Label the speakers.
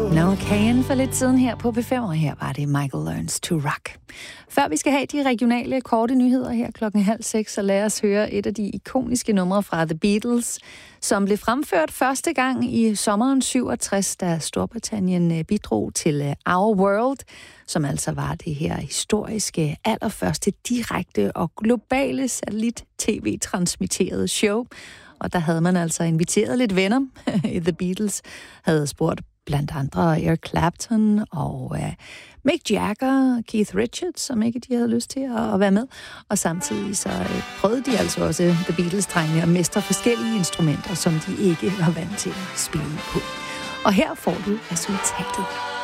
Speaker 1: Noah Kahan for lidt siden her på B5, og her var det Michael Learns to Rock. Før vi skal have de regionale korte nyheder her 5:30, så lad os høre et af de ikoniske numre fra The Beatles, som blev fremført første gang i sommeren 67, da Storbritannien bidrog til Our World, som altså var det her historiske, allerførste direkte og globale satellit-tv-transmitterede show. Og der havde man altså inviteret lidt venner. The Beatles havde spurgt blandt andre Eric Clapton og Mick Jagger, Keith Richards, som ikke de havde lyst til at være med. Og samtidig så prøvede de altså også The Beatles-drengene at mestre forskellige instrumenter, som de ikke var vant til at spille på. Og her får du resultatet.